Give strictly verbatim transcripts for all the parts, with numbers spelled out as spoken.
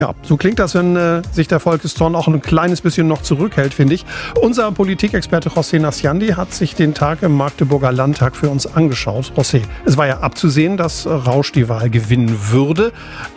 Ja, so klingt das, wenn äh, sich der Volkszorn auch ein kleines bisschen noch zurückhält, finde ich. Unser Politikexperte José Nasciandi hat sich den Tag im Magdeburger Landtag für uns angeschaut. José, es war ja abzusehen, dass Rausch die Wahl gewinnen würde.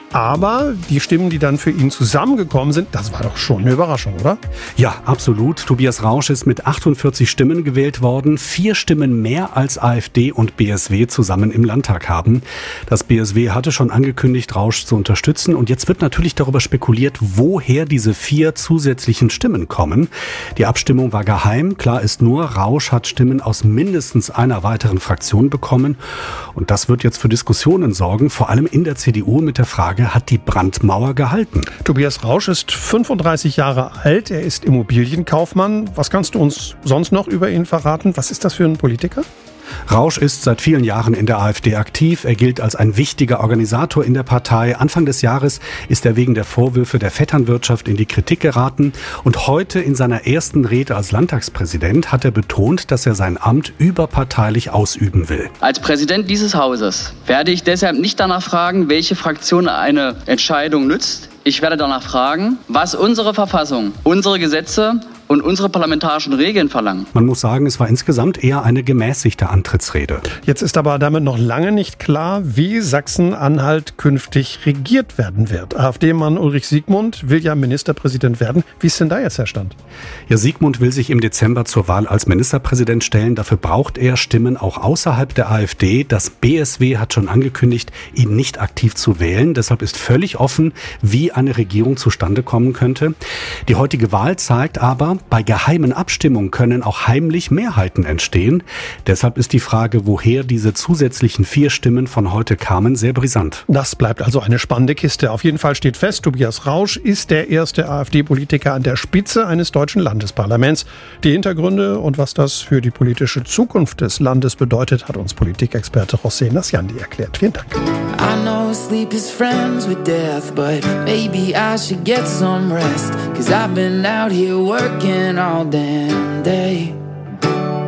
Aber die Stimmen, die dann für ihn zusammengekommen sind, das war doch schon eine Überraschung, oder? Ja, absolut. Tobias Rausch ist mit achtundvierzig Stimmen gewählt worden. Vier Stimmen mehr als AfD und B S W zusammen im Landtag haben. Das B S W hatte schon angekündigt, Rausch zu unterstützen. Und jetzt wird natürlich darüber spekuliert, woher diese vier zusätzlichen Stimmen kommen. Die Abstimmung war geheim. Klar ist nur, Rausch hat Stimmen aus mindestens einer weiteren Fraktion bekommen. Und das wird jetzt für Diskussionen sorgen, vor allem in der C D U mit der Frage, hat die Brandmauer gehalten? Tobias Rausch ist fünfunddreißig Jahre alt, er ist Immobilienkaufmann. Was kannst du uns sonst noch über ihn verraten? Was ist das für ein Politiker? Rausch ist seit vielen Jahren in der AfD aktiv. Er gilt als ein wichtiger Organisator in der Partei. Anfang des Jahres ist er wegen der Vorwürfe der Vetternwirtschaft in die Kritik geraten. Und heute in seiner ersten Rede als Landtagspräsident hat er betont, dass er sein Amt überparteilich ausüben will. Als Präsident dieses Hauses werde ich deshalb nicht danach fragen, welche Fraktion eine Entscheidung nützt. Ich werde danach fragen, was unsere Verfassung, unsere Gesetze und unsere parlamentarischen Regeln verlangen. Man muss sagen, es war insgesamt eher eine gemäßigte Antrittsrede. Jetzt ist aber damit noch lange nicht klar, wie Sachsen-Anhalt künftig regiert werden wird. AfD-Mann Ulrich Siegmund will ja Ministerpräsident werden. Wie ist denn da jetzt der Stand? Ja, Siegmund will sich im Dezember zur Wahl als Ministerpräsident stellen. Dafür braucht er Stimmen auch außerhalb der AfD. Das B S W hat schon angekündigt, ihn nicht aktiv zu wählen. Deshalb ist völlig offen, wie eine Regierung zustande kommen könnte. Die heutige Wahl zeigt aber, bei geheimen Abstimmungen können auch heimlich Mehrheiten entstehen. Deshalb ist die Frage, woher diese zusätzlichen vier Stimmen von heute kamen, sehr brisant. Das bleibt also eine spannende Kiste. Auf jeden Fall steht fest, Tobias Rausch ist der erste AfD-Politiker an der Spitze eines deutschen Landesparlaments. Die Hintergründe und was das für die politische Zukunft des Landes bedeutet, hat uns Politikexperte José Nasciandi erklärt. Vielen Dank. I know sleep is friends with death, but maybe I should get some rest, 'cause I've been out here working all damn day.